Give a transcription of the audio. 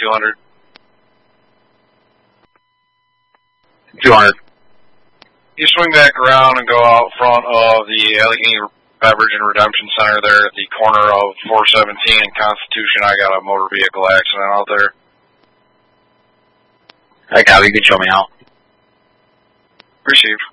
200. 200. You swing back around and go out front of the Allegheny Beverage and Redemption Center there at the corner of 417 and Constitution. I got a motor vehicle accident out there. I got it. You can show me out. Received.